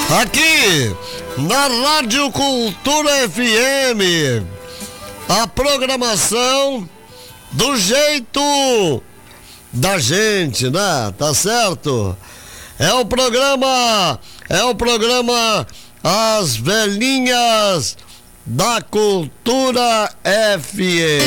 Aqui na Rádio Cultura FM, a programação do jeito da gente, né? Tá certo? É o programa As Velhinhas da Cultura FM.